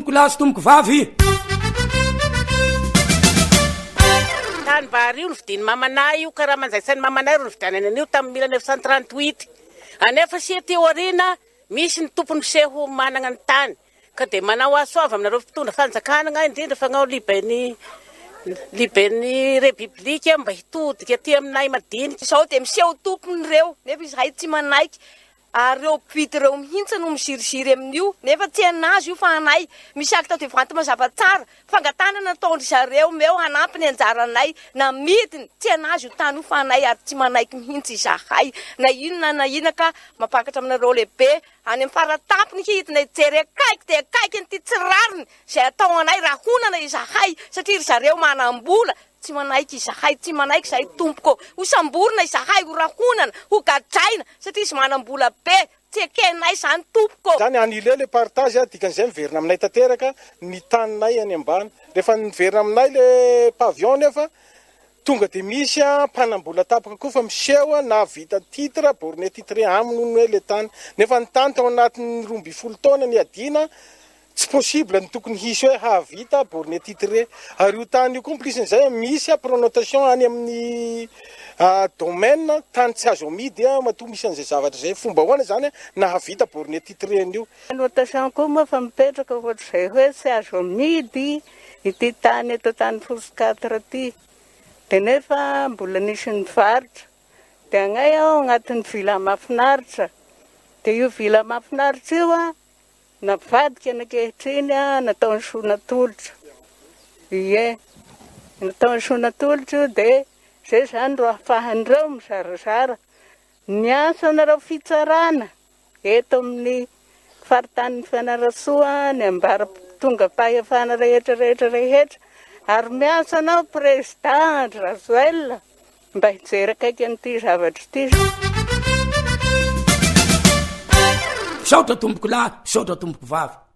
tomboko lahy sy tomboko vavy. Tany vary io novidiny mamanay io karaha manjaisan'ny mamanay ro novidianany an'io tamin'ny 1938. Anefa sia teo arina misy ny tompony seho manana ny tany ka de manao asoava aminareo fitondra fanjakana indrindra fagnao liben'ny repiblika mba hitodika aty aminay madinika. Sao de miseho tompony reo nefa izahay tsy manaiky ary reo mpivity reo mihitsy no misiriziry amin'io nefa tsy anazy io fa anay misy akta de vanty mazava tsara fangatanana nataondry zareo meo hanampy ny anjaranay na midiny tsy anazy io tany io fa anay ary tsy manaiky mihitsy izahay na inona ka mampakatra aminareo lehibe any amin'ny faratampony hidina jery akaiky de akaiky nyty tsirariny zay atao anay raha honana izahay satria ry zareo manam-bola tsy manaiky izahay tsy manaiky zahay tompoko ho samborina izahay ho rahonana ho gadraina satria izy manam-bola be tsy ekenay zany tompoko zany anile le partage dikan'izay miverina aminay tanteraka ny taninay any ambany rehefa niverina aminay le pavion nefa tonga de misy mpanambola tapaka koa fa miseho na vita titre borné titre aminy hoe le tany nefa ny tany tao anatin'ny 12 taona ny adina tsy possible ny tokony hisy hoe havita borné titre ary io tany io complicen'izay misy pronotation any amin'ny domaine tany tsy azo amidy matoa misy an'izay zavatra zay fomba hoana zany na havita borné titre an'io. Notation koa moa fa mipetraka ohatr'izay hoe tsy azo amidy ity tany eto tany Fosy-4 ty de nefa mbola nisy ny varitra de agnay aho agnatin'ny vila mahafinaritra de io vila mahafinaritra io navadika anankehitriny natao ny sonatolotra ie natao ny sonatolotra io de zay zany ro ahafahan'ireo mizarazara ny asa nareo fitsarana eto amin'ny faritany Fianarantsoa ny ambara tonga fahefana rehetra ary miasa anao président Razoel mba hijery akaiky an'ity zavatra ity. Saotra tomboko lahy, saotra tomboko vavy.